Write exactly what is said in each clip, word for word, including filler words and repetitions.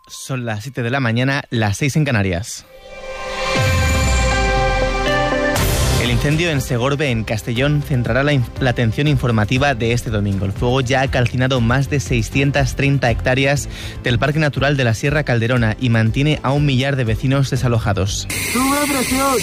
Son las siete de la mañana, las seis en Canarias. El incendio en Segorbe, en Castellón, centrará la, la atención informativa de este domingo. El fuego ya ha calcinado más de seiscientas treinta hectáreas del Parque Natural de la Sierra Calderona y mantiene a un millar de vecinos desalojados. ¡Sube presión!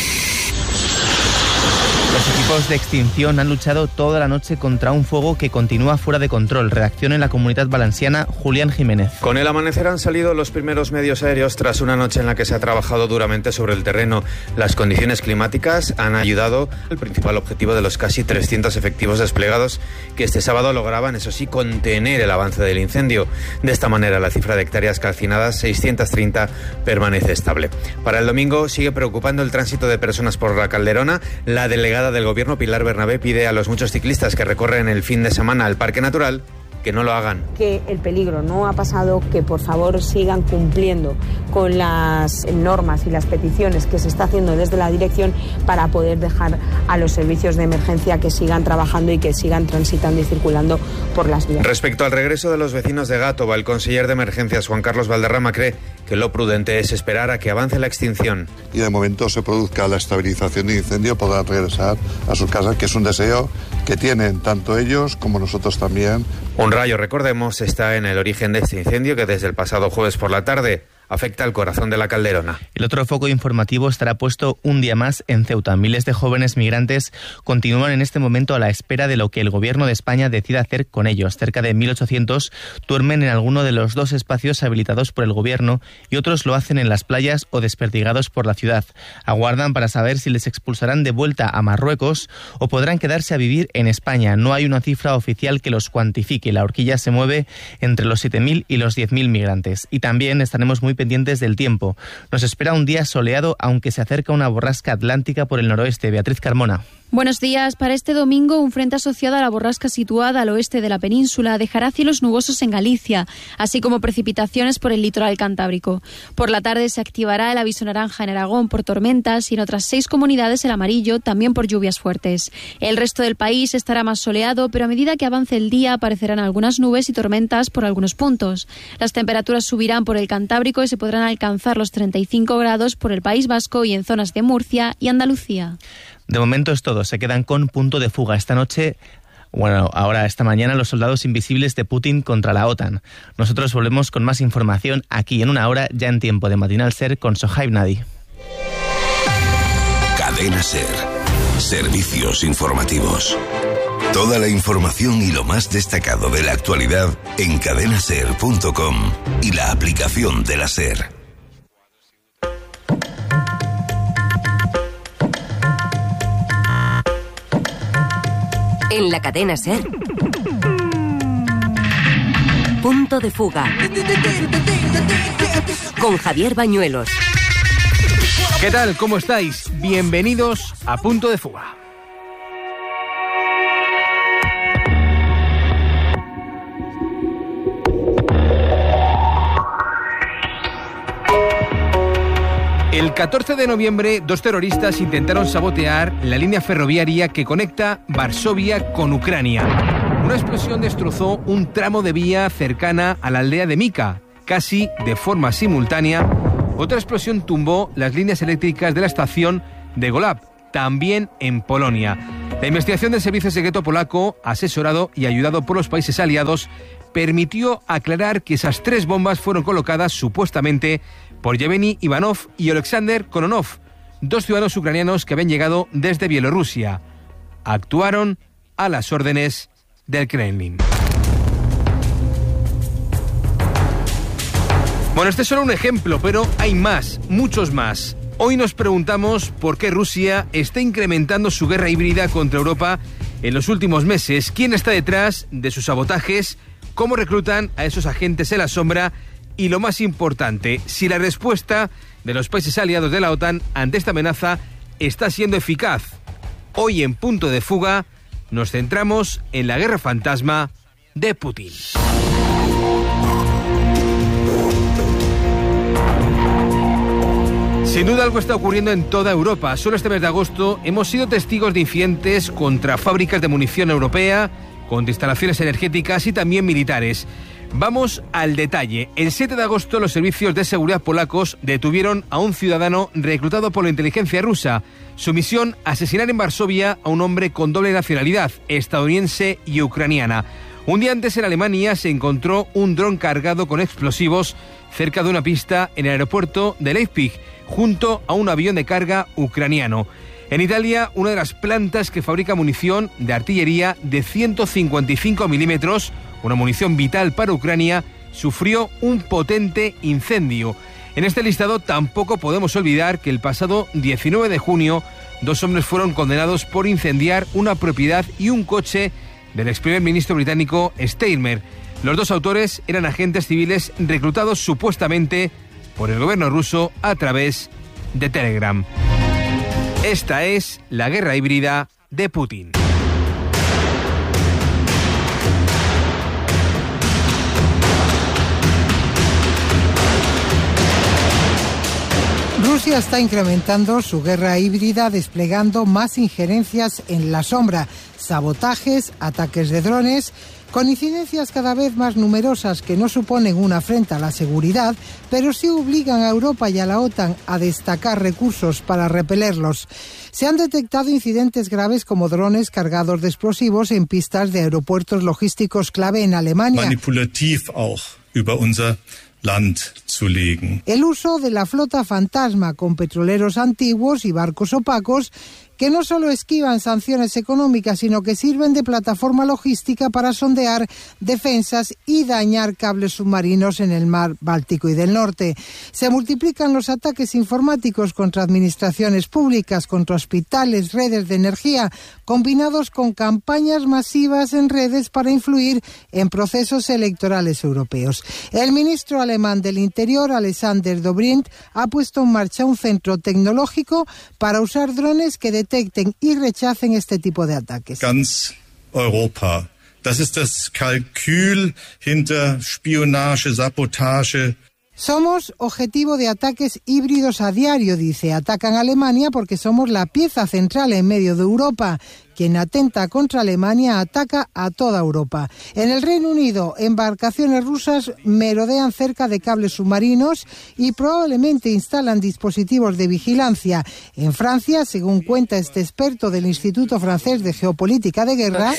Los equipos de extinción han luchado toda la noche contra un fuego que continúa fuera de control. Redacción en la Comunidad Valenciana, Julián Jiménez. Con el amanecer han salido los primeros medios aéreos tras una noche en la que se ha trabajado duramente sobre el terreno. Las condiciones climáticas han ayudado al principal objetivo de los casi trescientos efectivos desplegados que este sábado lograban, eso sí, contener el avance del incendio. De esta manera, la cifra de hectáreas calcinadas, seiscientas treinta, permanece estable. Para el domingo sigue preocupando el tránsito de personas por la Calderona. La delegada del Gobierno, Pilar Bernabé, pide a los muchos ciclistas que recorren el fin de semana al Parque Natural que no lo hagan. Que el peligro no ha pasado, que por favor sigan cumpliendo con las normas y las peticiones que se está haciendo desde la dirección para poder dejar a los servicios de emergencia que sigan trabajando y que sigan transitando y circulando por las vías. Respecto al regreso de los vecinos de Gátova, el conseller de Emergencias, Juan Carlos Valderrama, cree que lo prudente es esperar a que avance la extinción. Y de momento se produzca la estabilización de incendio, podrán regresar a sus casas, que es un deseo que tienen tanto ellos como nosotros también. Un rayo, recordemos, está en el origen de este incendio que desde el pasado jueves por la tarde afecta al corazón de la Calderona. El otro foco informativo estará puesto un día más en Ceuta. Miles de jóvenes migrantes continúan en este momento a la espera de lo que el Gobierno de España decida hacer con ellos. Cerca de mil ochocientos duermen en alguno de los dos espacios habilitados por el Gobierno y otros lo hacen en las playas o desperdigados por la ciudad. Aguardan para saber si les expulsarán de vuelta a Marruecos o podrán quedarse a vivir en España. No hay una cifra oficial que los cuantifique. La horquilla se mueve entre los siete mil y los diez mil migrantes. Y también estaremos muy pendientes del tiempo. Nos espera un día soleado, aunque se acerca una borrasca atlántica por el noroeste. Beatriz Carmona. Buenos días. Para este domingo, un frente asociado a la borrasca situada al oeste de la península dejará cielos nubosos en Galicia, así como precipitaciones por el litoral cantábrico. Por la tarde se activará el aviso naranja en Aragón por tormentas y en otras seis comunidades el amarillo, también por lluvias fuertes. El resto del país estará más soleado, pero a medida que avance el día aparecerán algunas nubes y tormentas por algunos puntos. Las temperaturas subirán por el Cantábrico y se podrán alcanzar los treinta y cinco grados por el País Vasco y en zonas de Murcia y Andalucía. De momento es todo. Se quedan con punto de fuga. Esta noche, bueno, ahora esta mañana, los soldados invisibles de Putin contra la OTAN. Nosotros volvemos con más información aquí en una hora, ya en tiempo de Matinal Ser con Sohaib Nadi. Cadena Ser. Servicios informativos. Toda la información y lo más destacado de la actualidad en cadena ser punto com y la aplicación de la Ser. En la cadena Ser, Punto de Fuga, con Javier Bañuelos. ¿Qué tal? ¿Cómo estáis? Bienvenidos a Punto de Fuga. El catorce de noviembre, dos terroristas intentaron sabotear la línea ferroviaria que conecta Varsovia con Ucrania. Una explosión destrozó un tramo de vía cercana a la aldea de Mika. Casi de forma simultánea, otra explosión tumbó las líneas eléctricas de la estación de Golab, también en Polonia. La investigación del servicio secreto polaco, asesorado y ayudado por los países aliados, permitió aclarar que esas tres bombas fueron colocadas supuestamente por Yevgeny Ivanov y Alexander Kononov, dos ciudadanos ucranianos que habían llegado desde Bielorrusia. Actuaron a las órdenes del Kremlin. Bueno, este es solo un ejemplo, pero hay más, muchos más. Hoy nos preguntamos por qué Rusia está incrementando su guerra híbrida contra Europa en los últimos meses. ¿Quién está detrás de sus sabotajes? ¿Cómo reclutan a esos agentes en la sombra? Y lo más importante, si la respuesta de los países aliados de la OTAN ante esta amenaza está siendo eficaz. Hoy en Punto de Fuga nos centramos en la guerra fantasma de Putin. Sin duda algo está ocurriendo en toda Europa. Solo este mes de agosto hemos sido testigos de incidentes contra fábricas de munición europea, contra instalaciones energéticas y también militares. Vamos al detalle. El siete de agosto los servicios de seguridad polacos detuvieron a un ciudadano reclutado por la inteligencia rusa. Su misión, asesinar en Varsovia a un hombre con doble nacionalidad, estadounidense y ucraniana. Un día antes en Alemania se encontró un dron cargado con explosivos cerca de una pista en el aeropuerto de Leipzig, junto a un avión de carga ucraniano. En Italia, una de las plantas que fabrica munición de artillería de ciento cincuenta y cinco milímetros, una munición vital para Ucrania, sufrió un potente incendio. En este listado tampoco podemos olvidar que el pasado diecinueve de junio, dos hombres fueron condenados por incendiar una propiedad y un coche del ex primer ministro británico Steinmeier. Los dos autores eran agentes civiles reclutados supuestamente por el gobierno ruso a través de Telegram. Esta es la guerra híbrida de Putin. Rusia está incrementando su guerra híbrida, desplegando más injerencias en la sombra, sabotajes, ataques de drones, con incidencias cada vez más numerosas que no suponen una afrenta a la seguridad, pero sí obligan a Europa y a la OTAN a destacar recursos para repelerlos. Se han detectado incidentes graves como drones cargados de explosivos en pistas de aeropuertos logísticos clave en Alemania. Manipulativ auch über unser Land zu legen. El uso de la flota fantasma con petroleros antiguos y barcos opacos que no solo esquivan sanciones económicas, sino que sirven de plataforma logística para sondear defensas y dañar cables submarinos en el mar Báltico y del Norte. Se multiplican los ataques informáticos contra administraciones públicas, contra hospitales, redes de energía, combinados con campañas masivas en redes para influir en procesos electorales europeos. El ministro alemán del Interior, Alexander Dobrindt, ha puesto en marcha un centro tecnológico para usar drones que detecten y rechacen este tipo de ataques. Ganz Europa. Das ist das Kalkül hinter Spionage, Sabotage. Somos objetivo de ataques híbridos a diario, dice. Atacan a Alemania porque somos la pieza central en medio de Europa. Quien atenta contra Alemania ataca a toda Europa. En el Reino Unido, embarcaciones rusas merodean cerca de cables submarinos y probablemente instalan dispositivos de vigilancia. En Francia, según cuenta este experto del Instituto Francés de Geopolítica de Guerra,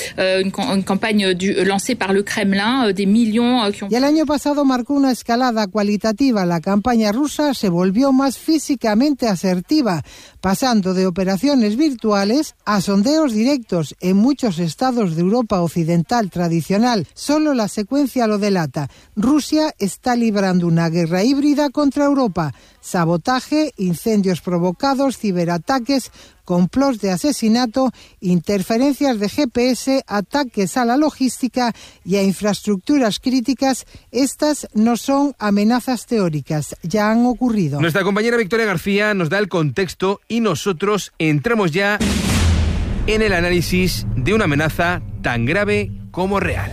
y el año pasado marcó una escalada cualitativa. La campaña rusa se volvió más físicamente asertiva, pasando de operaciones virtuales a sondeos directos en muchos estados de Europa occidental tradicional. Solo la secuencia lo delata. Rusia está librando una guerra híbrida contra Europa. Sabotaje, incendios provocados, ciberataques, complots de asesinato, interferencias de G P S, ataques a la logística y a infraestructuras críticas. Estas no son amenazas teóricas, ya han ocurrido. Nuestra compañera Victoria García nos da el contexto y nosotros entramos ya en el análisis de una amenaza tan grave como real.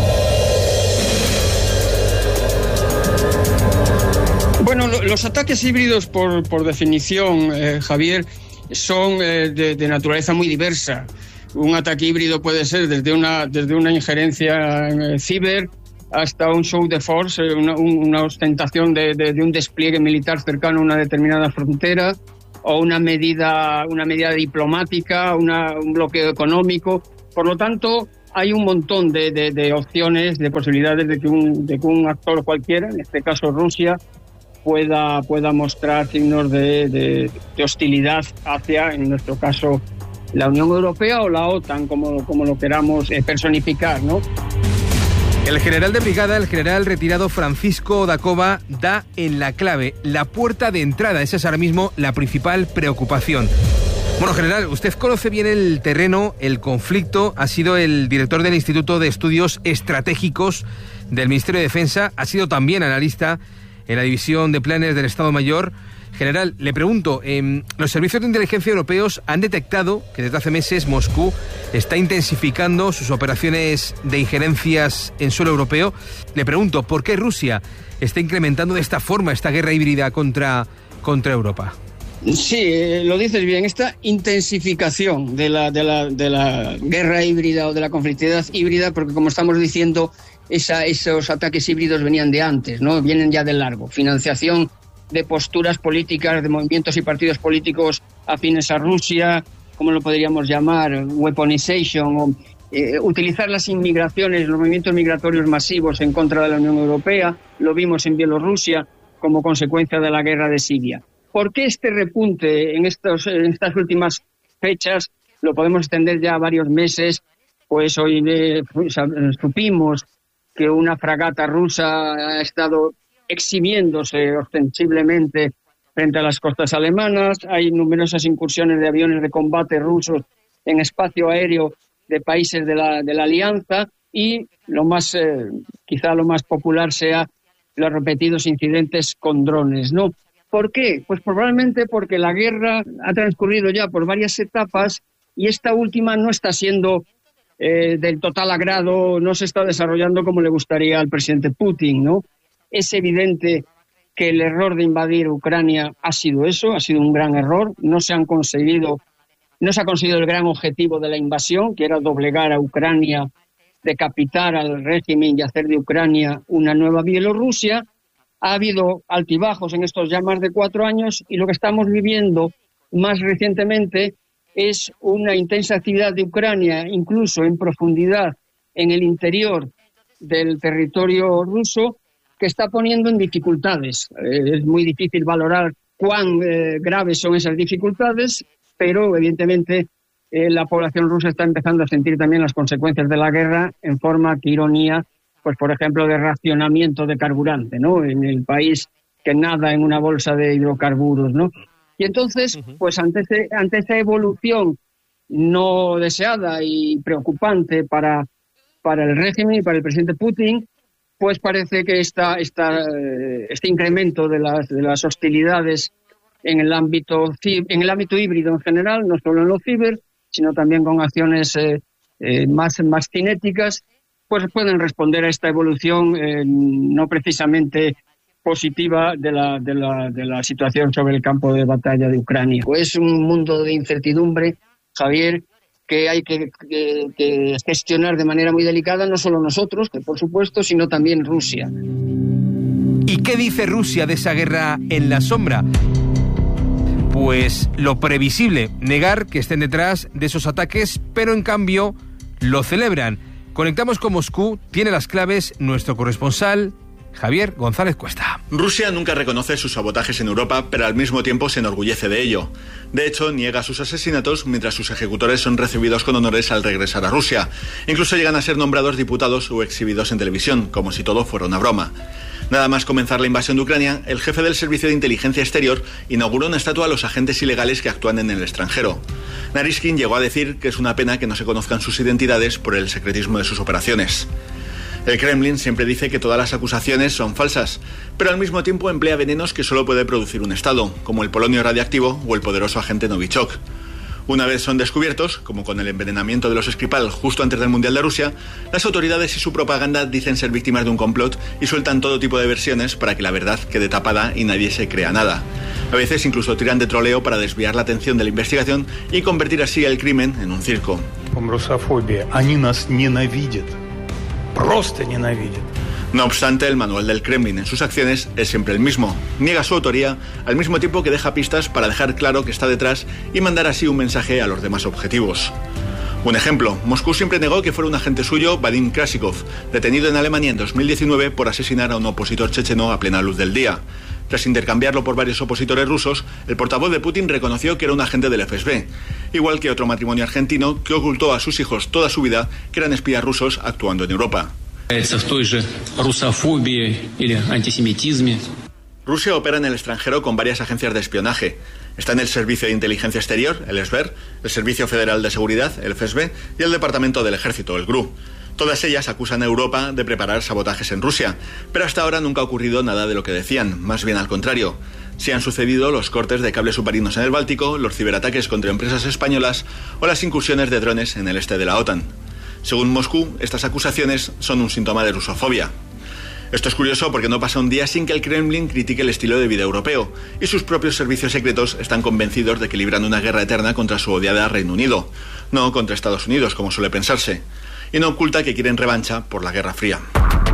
Bueno, lo, los ataques híbridos, por, por definición, eh, Javier, son eh, de, de naturaleza muy diversa. Un ataque híbrido puede ser desde una, desde una injerencia eh, ciber hasta un show de force, eh, una, una ostentación de, de, de un despliegue militar cercano a una determinada frontera, o una medida, una medida diplomática, una, un bloqueo económico. Por lo tanto, hay un montón de, de, de opciones, de posibilidades de que, un, de que un actor cualquiera, en este caso Rusia, pueda, pueda mostrar signos de, de, de hostilidad hacia, en nuestro caso, la Unión Europea o la OTAN, como, como lo queramos eh, personificar, ¿no? El general de brigada, el general retirado Francisco Dacova, da en la clave, la puerta de entrada. Esa es ahora mismo la principal preocupación. Bueno, general, usted conoce bien el terreno, el conflicto, ha sido el director del Instituto de Estudios Estratégicos del Ministerio de Defensa, ha sido también analista en la División de Planes del Estado Mayor. General, le pregunto, eh, los servicios de inteligencia europeos han detectado que desde hace meses Moscú está intensificando sus operaciones de injerencias en suelo europeo. Le pregunto, ¿por qué Rusia está incrementando de esta forma esta guerra híbrida contra, contra Europa? Sí, eh, lo dices bien, esta intensificación de la, de, la, de la guerra híbrida o de la conflictividad híbrida, porque como estamos diciendo, esa, esos ataques híbridos venían de antes, ¿no? Vienen ya de largo. Financiación de posturas políticas, de movimientos y partidos políticos afines a Rusia, ¿cómo lo podríamos llamar? Weaponization, o eh, utilizar las inmigraciones, los movimientos migratorios masivos en contra de la Unión Europea. Lo vimos en Bielorrusia como consecuencia de la guerra de Siria. ¿Por qué este repunte en, estos, en estas últimas fechas? Lo podemos extender ya a varios meses. Pues hoy eh, supimos que una fragata rusa ha estado exhibiéndose ostensiblemente frente a las costas alemanas. Hay numerosas incursiones de aviones de combate rusos en espacio aéreo de países de la, de la Alianza, y lo más, eh, quizá lo más popular sea los repetidos incidentes con drones, ¿no? ¿Por qué? Pues probablemente porque la guerra ha transcurrido ya por varias etapas y esta última no está siendo eh, del total agrado, no se está desarrollando como le gustaría al presidente Putin, ¿no? Es evidente que el error de invadir Ucrania ha sido eso, ha sido un gran error. No se han conseguido, no se ha conseguido el gran objetivo de la invasión, que era doblegar a Ucrania, decapitar al régimen y hacer de Ucrania una nueva Bielorrusia. Ha habido altibajos en estos ya más de cuatro años y lo que estamos viviendo más recientemente es una intensa actividad de Ucrania, incluso en profundidad en el interior del territorio ruso, que está poniendo en dificultades. Eh, es muy difícil valorar cuán eh, graves son esas dificultades, pero evidentemente eh, la población rusa está empezando a sentir también las consecuencias de la guerra en forma, que ironía, pues por ejemplo de racionamiento de carburante, ¿no? En el país que nada en una bolsa de hidrocarburos, ¿no? Y entonces, pues ante, ese, ante esa evolución no deseada y preocupante para, para el régimen y para el presidente Putin, pues parece que esta, esta, este incremento de las, de las hostilidades en el ámbito en el ámbito híbrido en general, no solo en los ciber, sino también con acciones eh, eh, más, más cinéticas, pues pueden responder a esta evolución eh, no precisamente positiva de la, de, la, de la situación sobre el campo de batalla de Ucrania. Pues es un mundo de incertidumbre, Javier, que hay que, que, que gestionar de manera muy delicada, no solo nosotros, que por supuesto, sino también Rusia. ¿Y qué dice Rusia de esa guerra en la sombra? Pues lo previsible, negar que estén detrás de esos ataques, pero en cambio lo celebran. Conectamos con Moscú, tiene las claves nuestro corresponsal Javier González Cuesta. Rusia nunca reconoce sus sabotajes en Europa, pero al mismo tiempo se enorgullece de ello. De hecho, niega sus asesinatos mientras sus ejecutores son recibidos con honores al regresar a Rusia. Incluso llegan a ser nombrados diputados o exhibidos en televisión, como si todo fuera una broma. Nada más comenzar la invasión de Ucrania, el jefe del Servicio de Inteligencia Exterior inauguró una estatua a los agentes ilegales que actúan en el extranjero. Naryshkin llegó a decir que es una pena que no se conozcan sus identidades por el secretismo de sus operaciones. El Kremlin siempre dice que todas las acusaciones son falsas, pero al mismo tiempo emplea venenos que solo puede producir un Estado, como el polonio radiactivo o el poderoso agente Novichok. Una vez son descubiertos, como con el envenenamiento de los Skripal justo antes del Mundial de Rusia, las autoridades y su propaganda dicen ser víctimas de un complot y sueltan todo tipo de versiones para que la verdad quede tapada y nadie se crea nada. A veces incluso tiran de troleo para desviar la atención de la investigación y convertir así el crimen en un circo. No obstante, el manual del Kremlin en sus acciones es siempre el mismo. Niega su autoría, al mismo tiempo que deja pistas para dejar claro que está detrás y mandar así un mensaje a los demás objetivos. Un ejemplo, Moscú siempre negó que fuera un agente suyo, Vadim Krasikov, detenido en Alemania en dos mil diecinueve por asesinar a un opositor checheno a plena luz del día. Tras intercambiarlo por varios opositores rusos, el portavoz de Putin reconoció que era un agente del F S B, igual que otro matrimonio argentino que ocultó a sus hijos toda su vida que eran espías rusos actuando en Europa. Rusia opera en el extranjero con varias agencias de espionaje. Está en el Servicio de Inteligencia Exterior, el S B E R, el Servicio Federal de Seguridad, el F S B, y el Departamento del Ejército, el G R U. Todas ellas acusan a Europa de preparar sabotajes en Rusia, pero hasta ahora nunca ha ocurrido nada de lo que decían, más bien al contrario. Sí han sucedido los cortes de cables submarinos en el Báltico, los ciberataques contra empresas españolas o las incursiones de drones en el este de la OTAN. Según Moscú, estas acusaciones son un síntoma de rusofobia. Esto es curioso porque no pasa un día sin que el Kremlin critique el estilo de vida europeo, y sus propios servicios secretos están convencidos de que libran una guerra eterna contra su odiada Reino Unido, no contra Estados Unidos, como suele pensarse, y no oculta que quieren revancha por la Guerra Fría.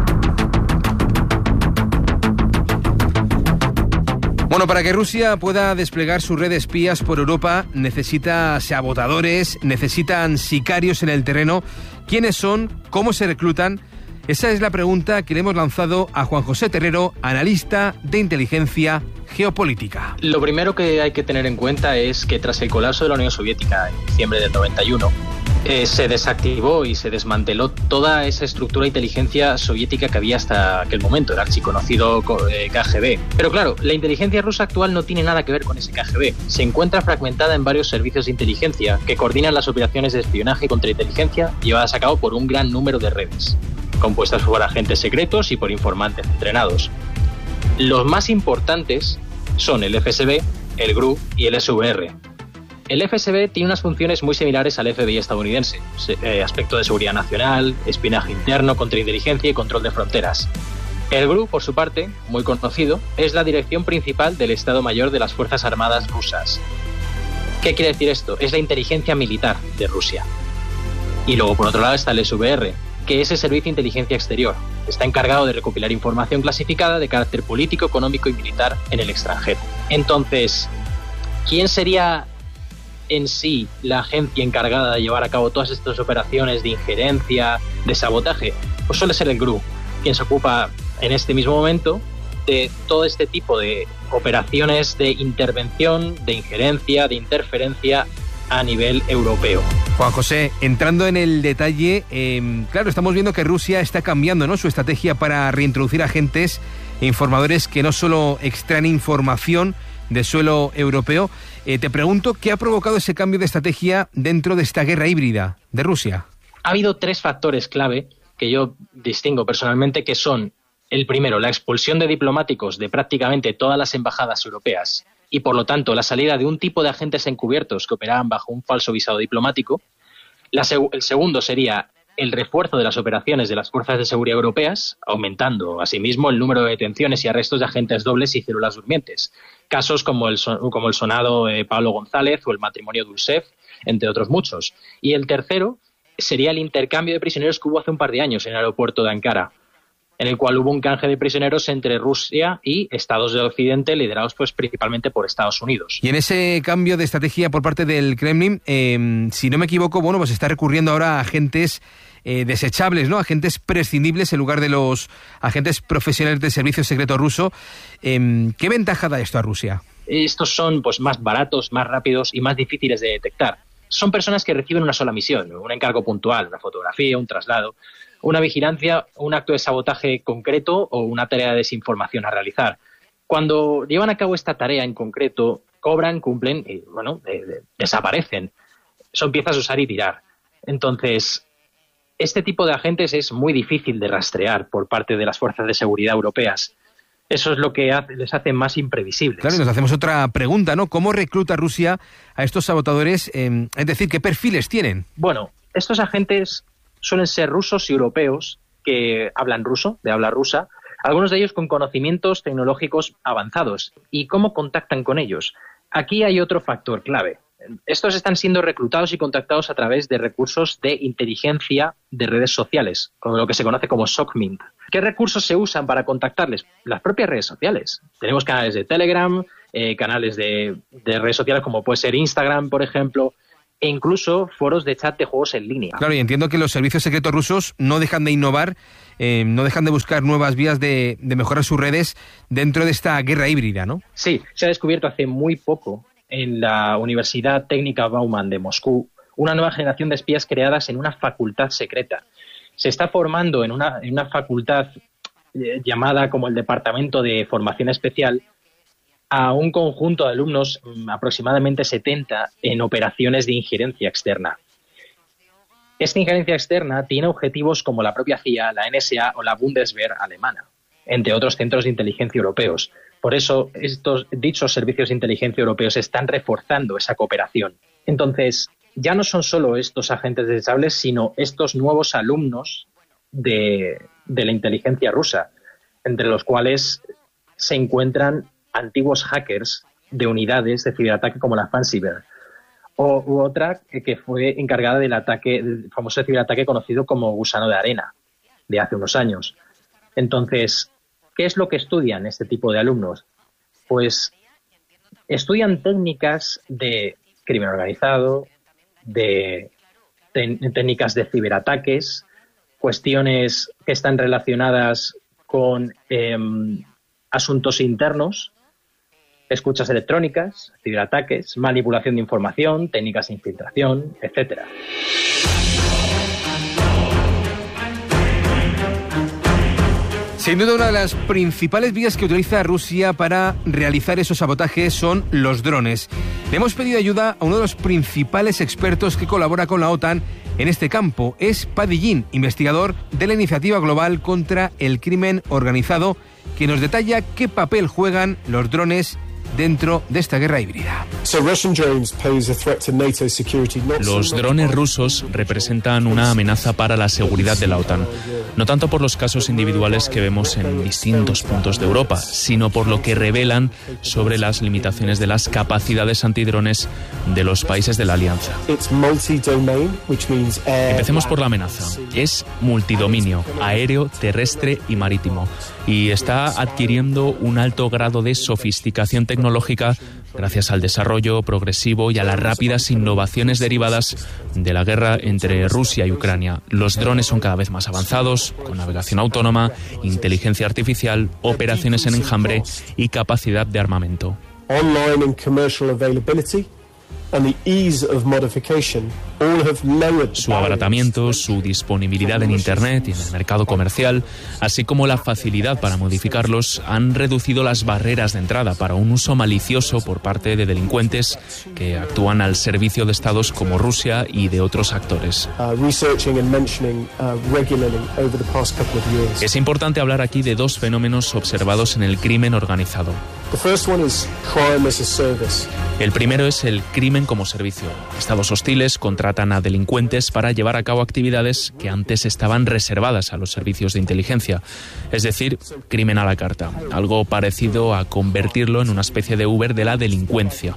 Bueno, para que Rusia pueda desplegar su red de espías por Europa, necesita sabotadores, necesitan sicarios en el terreno. ¿Quiénes son? ¿Cómo se reclutan? Esa es la pregunta que le hemos lanzado a Juan José Terrero, analista de inteligencia geopolítica. Lo primero que hay que tener en cuenta es que tras el colapso de la Unión Soviética en diciembre del noventa y uno, eh, se desactivó y se desmanteló toda esa estructura de inteligencia soviética que había hasta aquel momento, el archiconocido eh, K G B. Pero claro, la inteligencia rusa actual no tiene nada que ver con ese K G B. Se encuentra fragmentada en varios servicios de inteligencia que coordinan las operaciones de espionaje y contrainteligencia llevadas a cabo por un gran número de redes, compuestas por agentes secretos y por informantes entrenados. Los más importantes son el F S B, el G R U y el S V R. El F S B tiene unas funciones muy similares al F B I estadounidense, eh, aspecto de seguridad nacional, espionaje interno, contrainteligencia y control de fronteras. El G R U, por su parte, muy conocido, es la dirección principal del Estado Mayor de las Fuerzas Armadas rusas. ¿Qué quiere decir esto? Es la inteligencia militar de Rusia. Y luego, por otro lado, está el S V R, que es el Servicio de Inteligencia Exterior. Está encargado de recopilar información clasificada de carácter político, económico y militar en el extranjero. Entonces, ¿quién sería en sí la agencia encargada de llevar a cabo todas estas operaciones de injerencia, de sabotaje? Pues suele ser el G R U, quien se ocupa en este mismo momento de todo este tipo de operaciones de intervención, de injerencia, de interferencia a nivel europeo. Juan José, entrando en el detalle, eh, claro, estamos viendo que Rusia está cambiando, ¿no?, su estrategia para reintroducir agentes e informadores que no solo extraen información de suelo europeo. Eh, te pregunto, ¿qué ha provocado ese cambio de estrategia dentro de esta guerra híbrida de Rusia? Ha habido tres factores clave que yo distingo personalmente, que son: el primero, la expulsión de diplomáticos de prácticamente todas las embajadas europeas y, por lo tanto, la salida de un tipo de agentes encubiertos que operaban bajo un falso visado diplomático. La seg- el segundo sería el refuerzo de las operaciones de las fuerzas de seguridad europeas, aumentando asimismo el número de detenciones y arrestos de agentes dobles y células durmientes. Casos como el, son- como el sonado eh, Pablo González o el matrimonio Dulcev, entre otros muchos. Y el tercero sería el intercambio de prisioneros que hubo hace un par de años en el aeropuerto de Ankara, en el cual hubo un canje de prisioneros entre Rusia y estados del Occidente, liderados pues principalmente por Estados Unidos. Y en ese cambio de estrategia por parte del Kremlin, eh, si no me equivoco, bueno, pues está recurriendo ahora a agentes eh, desechables, ¿no?, agentes prescindibles en lugar de los agentes profesionales del servicio secreto ruso. Eh, ¿Qué ventaja da esto a Rusia? Estos son pues más baratos, más rápidos y más difíciles de detectar. Son personas que reciben una sola misión, un encargo puntual, una fotografía, un traslado, una vigilancia, un acto de sabotaje concreto o una tarea de desinformación a realizar. Cuando llevan a cabo esta tarea en concreto, cobran, cumplen y, bueno, de, de, desaparecen. Son piezas a usar y tirar. Entonces, este tipo de agentes es muy difícil de rastrear por parte de las fuerzas de seguridad europeas. Eso es lo que hace, les hace más imprevisibles. Claro, y nos hacemos otra pregunta, ¿no? ¿Cómo recluta Rusia a estos sabotadores? Eh, es decir, ¿qué perfiles tienen? Bueno, estos agentes suelen ser rusos y europeos que hablan ruso, de habla rusa, algunos de ellos con conocimientos tecnológicos avanzados. ¿Y cómo contactan con ellos? Aquí hay otro factor clave. Estos están siendo reclutados y contactados a través de recursos de inteligencia de redes sociales, con lo que se conoce como SOCMINT. ¿Qué recursos se usan para contactarles? Las propias redes sociales. Tenemos canales de Telegram, eh, canales de, de redes sociales como puede ser Instagram, por ejemplo, e incluso foros de chat de juegos en línea. Claro, y entiendo que los servicios secretos rusos no dejan de innovar, eh, no dejan de buscar nuevas vías de, de mejorar sus redes dentro de esta guerra híbrida, ¿no? Sí, se ha descubierto hace muy poco en la Universidad Técnica Bauman de Moscú una nueva generación de espías creadas en una facultad secreta. Se está formando en una, en una facultad eh, llamada como el Departamento de Formación Especial a un conjunto de alumnos, aproximadamente setenta, en operaciones de injerencia externa. Esta injerencia externa tiene objetivos como la propia C I A, la N S A o la Bundeswehr alemana, entre otros centros de inteligencia europeos. Por eso, estos dichos servicios de inteligencia europeos están reforzando esa cooperación. Entonces, ya no son solo estos agentes desechables, sino estos nuevos alumnos de, de la inteligencia rusa, entre los cuales se encuentran antiguos hackers de unidades de ciberataque como la Fancyber, o u otra que fue encargada del ataque, del famoso ciberataque conocido como Gusano de Arena, de hace unos años. Entonces, ¿qué es lo que estudian este tipo de alumnos? Pues estudian técnicas de crimen organizado, de técnicas de ciberataques, cuestiones que están relacionadas con eh, asuntos internos, escuchas electrónicas, ciberataques, manipulación de información, técnicas de infiltración, etcétera. Sin duda, una de las principales vías que utiliza Rusia para realizar esos sabotajes son los drones. Le hemos pedido ayuda a uno de los principales expertos que colabora con la OTAN en este campo. Es Paddy Jean, investigador de la Iniciativa Global contra el Crimen Organizado, que nos detalla qué papel juegan los drones dentro de esta guerra híbrida. Los drones rusos representan una amenaza para la seguridad de la OTAN, no tanto por los casos individuales que vemos en distintos puntos de Europa, sino por lo que revelan sobre las limitaciones de las capacidades antidrones de los países de la alianza. Empecemos por la amenaza. Es multidominio, aéreo, terrestre y marítimo, y está adquiriendo un alto grado de sofisticación tecnológica gracias al desarrollo progresivo y a las rápidas innovaciones derivadas de la guerra entre Rusia y Ucrania. Los drones son cada vez más avanzados, con navegación autónoma, inteligencia artificial, operaciones en enjambre y capacidad de armamento. Online and commercial availability and the ease of modification all have lowered su abaratamiento, su disponibilidad en Internet y en el mercado comercial, así como la facilidad para modificarlos, han reducido las barreras de entrada para un uso malicioso por parte de delincuentes que actúan al servicio de estados como Rusia y de otros actores. Es importante hablar aquí de dos fenómenos observados en el crimen organizado. El primero es el crimen como servicio. Estados hostiles contratan a delincuentes para llevar a cabo actividades que antes estaban reservadas a los servicios de inteligencia. Es decir, crimen a la carta. Algo parecido a convertirlo en una especie de Uber de la delincuencia.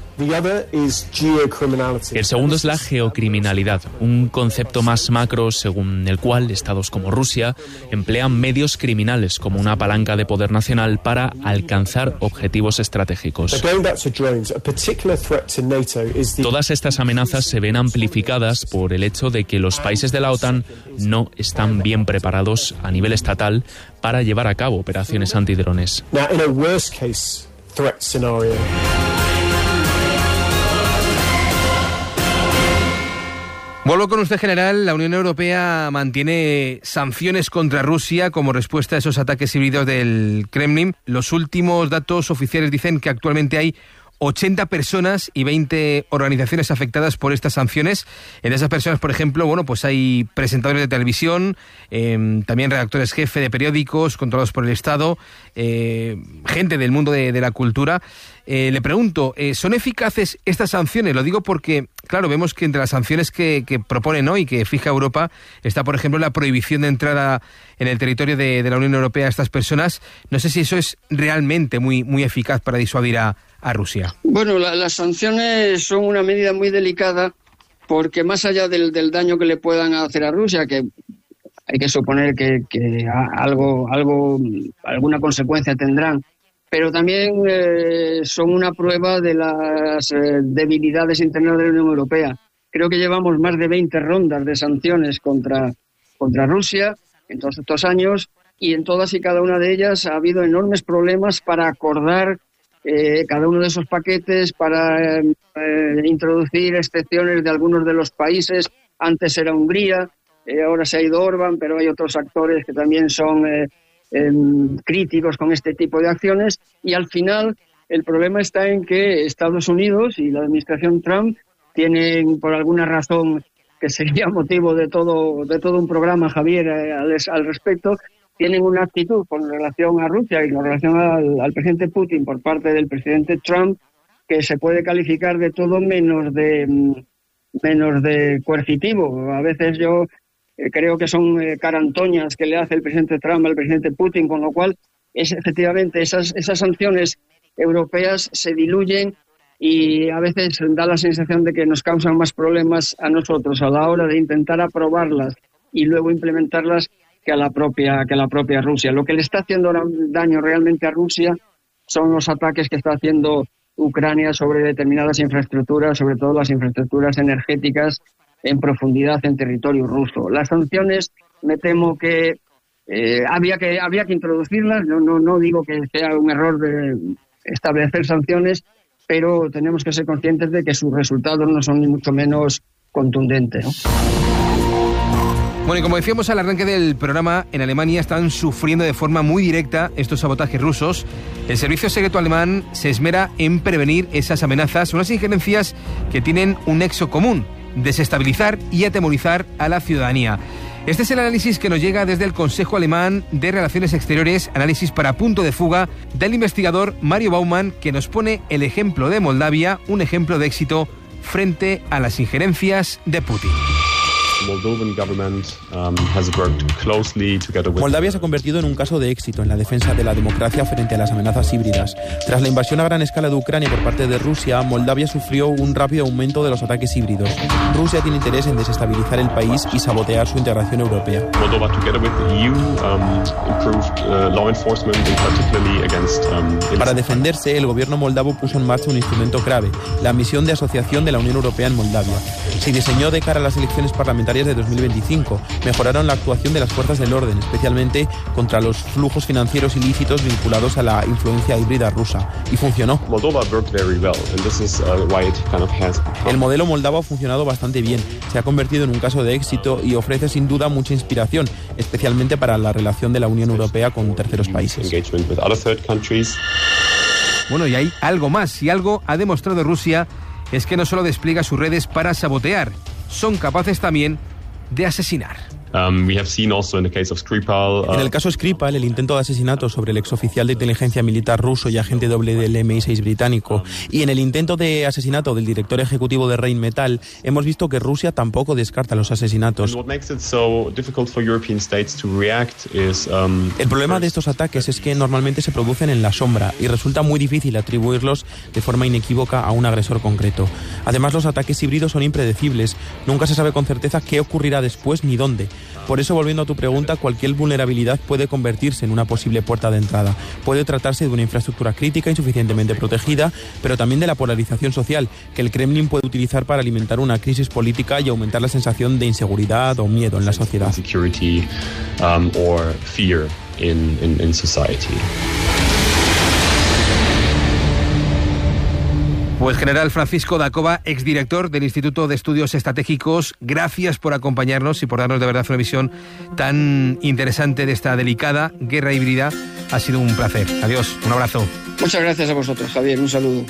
El segundo es la geocriminalidad, un concepto más macro según el cual estados como Rusia emplean medios criminales como una palanca de poder nacional para alcanzar objetivos estratégicos. Todas estas amenazas se ven amplificadas por el hecho de que los países de la OTAN no están bien preparados a nivel estatal para llevar a cabo operaciones antidrones. Vuelvo con usted, general. La Unión Europea mantiene sanciones contra Rusia como respuesta a esos ataques híbridos del Kremlin. Los últimos datos oficiales dicen que actualmente hay ochenta personas y veinte organizaciones afectadas por estas sanciones. En esas personas, por ejemplo, bueno, pues hay presentadores de televisión, eh, también redactores jefe de periódicos controlados por el Estado, eh, gente del mundo de, de la cultura. Eh, le pregunto, eh, ¿son eficaces estas sanciones? Lo digo porque, claro, vemos que entre las sanciones que, que proponen hoy, que fija Europa, está, por ejemplo, la prohibición de entrada en el territorio de, de la Unión Europea a estas personas. No sé si eso es realmente muy, muy eficaz para disuadir a, a Rusia. Bueno, la, las sanciones son una medida muy delicada porque más allá del, del daño que le puedan hacer a Rusia, que hay que suponer que, que algo, algo, alguna consecuencia tendrán, pero también eh, son una prueba de las eh, debilidades internas de la Unión Europea. Creo que llevamos más de veinte rondas de sanciones contra, contra Rusia en todos estos años y en todas y cada una de ellas ha habido enormes problemas para acordar eh, cada uno de esos paquetes, para eh, eh, introducir excepciones de algunos de los países. Antes era Hungría, eh, ahora se ha ido Orbán, pero hay otros actores que también son Eh, Eh, críticos con este tipo de acciones y al final el problema está en que Estados Unidos y la administración Trump tienen por alguna razón que sería motivo de todo de todo un programa, Javier, eh, al, al respecto, tienen una actitud con relación a Rusia y con relación al, al presidente Putin por parte del presidente Trump que se puede calificar de todo menos de menos de coercitivo. A veces yo creo que son eh, carantoñas que le hace el presidente Trump al presidente Putin, con lo cual es efectivamente esas, esas sanciones europeas se diluyen y a veces da la sensación de que nos causan más problemas a nosotros a la hora de intentar aprobarlas y luego implementarlas que a la propia, que a la propia Rusia. Lo que le está haciendo daño realmente a Rusia son los ataques que está haciendo Ucrania sobre determinadas infraestructuras, sobre todo las infraestructuras energéticas en profundidad en territorio ruso. Las sanciones, me temo que eh, había que había que introducirlas. No, no, no digo que sea un error de establecer sanciones, pero tenemos que ser conscientes de que sus resultados no son ni mucho menos contundentes, ¿no? Bueno, y como decíamos al arranque del programa, en Alemania están sufriendo de forma muy directa estos sabotajes rusos. El servicio secreto alemán se esmera en prevenir esas amenazas, unas injerencias que tienen un nexo común: desestabilizar y atemorizar a la ciudadanía. Este es el análisis que nos llega desde el Consejo Alemán de Relaciones Exteriores, análisis para Punto de Fuga, del investigador Mario Baumann, que nos pone el ejemplo de Moldavia, un ejemplo de éxito frente a las injerencias de Putin. Moldavia se ha convertido en un caso de éxito en la defensa de la democracia frente a las amenazas híbridas. Tras la invasión a gran escala de Ucrania por parte de Rusia, Moldavia sufrió un rápido aumento de los ataques híbridos. Rusia tiene interés en desestabilizar el país y sabotear su integración europea. Para defenderse, el gobierno moldavo puso en marcha un instrumento clave: la misión de asociación de la Unión Europea en Moldavia. Se diseñó de cara a las elecciones parlamentarias de dos mil veinticinco. Mejoraron la actuación de las fuerzas del orden, especialmente contra los flujos financieros ilícitos vinculados a la influencia híbrida rusa. Y funcionó. El modelo moldavo ha funcionado bastante bien. Se ha convertido en un caso de éxito y ofrece sin duda mucha inspiración, especialmente para la relación de la Unión Europea con terceros países. Bueno, y hay algo más. Si algo ha demostrado Rusia es que no solo despliega sus redes para sabotear, son capaces también de asesinar. Um, we have seen also in the case of Skripal, uh... En el caso Skripal, el intento de asesinato sobre el exoficial de inteligencia militar ruso y agente doble del eme i seis británico, y en el intento de asesinato del director ejecutivo de Rheinmetall, hemos visto que Rusia tampoco descarta los asesinatos. El problema de estos ataques es que normalmente se producen en la sombra y resulta muy difícil atribuirlos de forma inequívoca a un agresor concreto. Además, los ataques híbridos son impredecibles. Nunca se sabe con certeza qué ocurrirá después ni dónde. Por eso, volviendo a tu pregunta, cualquier vulnerabilidad puede convertirse en una posible puerta de entrada. Puede tratarse de una infraestructura crítica insuficientemente protegida, pero también de la polarización social, que el Kremlin puede utilizar para alimentar una crisis política y aumentar la sensación de inseguridad o miedo en la sociedad. Pues general Francisco Dacova, exdirector del Instituto de Estudios Estratégicos, gracias por acompañarnos y por darnos de verdad una visión tan interesante de esta delicada guerra híbrida. Ha sido un placer. Adiós, un abrazo. Muchas gracias a vosotros, Javier, un saludo.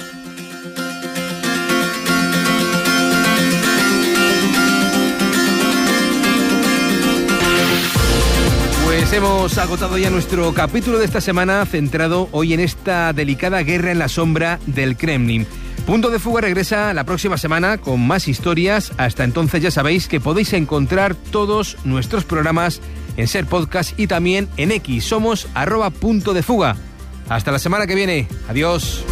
Pues hemos agotado ya nuestro capítulo de esta semana, centrado hoy en esta delicada guerra en la sombra del Kremlin. Punto de Fuga regresa la próxima semana con más historias. Hasta entonces ya sabéis que podéis encontrar todos nuestros programas en Ser Podcast y también en X. Somos arroba Punto de Fuga. Hasta la semana que viene. Adiós.